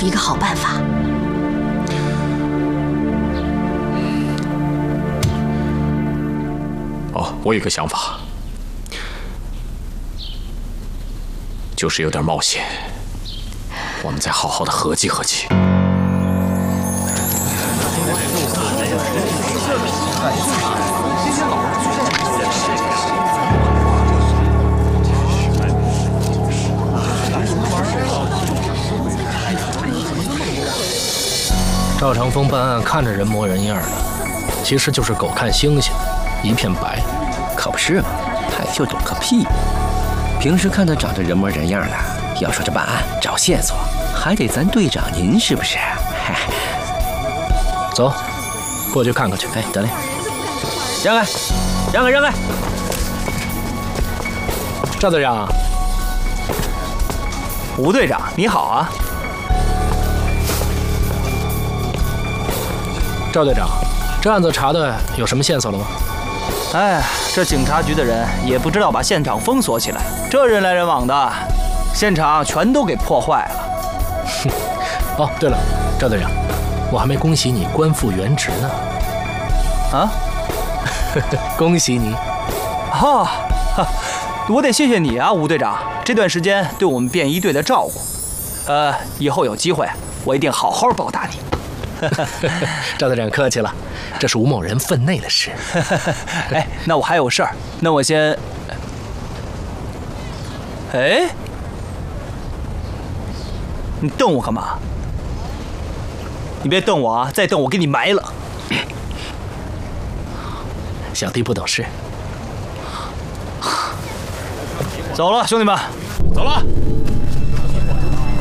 出一个好办法。 哦，我有个想法，就是有点冒险，我们再好好的合计合计。 赵长风办案看着人模人样的，其实就是狗看星星，一片白。 可不是嘛，他就懂个屁！平时看他长得人模人样的，要说这办案找线索，还得咱队长您是不是？ 走，过去看看去。 哎，得嘞，让开，让开，让开！ 赵队长， 吴队长，你好啊！ 赵队长，这案子查的有什么线索了吗？ 哎，这警察局的人也不知道把现场封锁起来，这人来人往的，现场全都给破坏了。 哦，对了，赵队长，我还没恭喜你官复原职呢。 啊？ 恭喜你！ 哦，我得谢谢你啊，吴队长，这段时间对我们便衣队的照顾。以后有机会，我一定好好报答你。 赵队长客气了，这是吴某人分内的事。 哎，那我还有事儿，那我先……哎，你瞪我干嘛？你别瞪我啊！再瞪我给你埋了。 小弟不懂事。 走了，兄弟们， 走了。